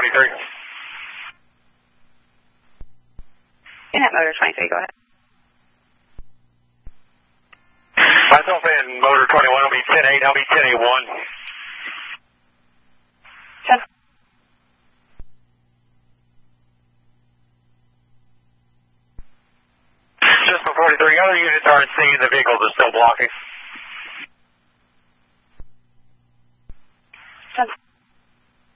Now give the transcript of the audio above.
43. In that motor 23, go ahead. Myself and motor 21 will be 10-8, I'll be 10-8-1. 10. Just for 43, other units aren't seeing the vehicles are still blocking. 10.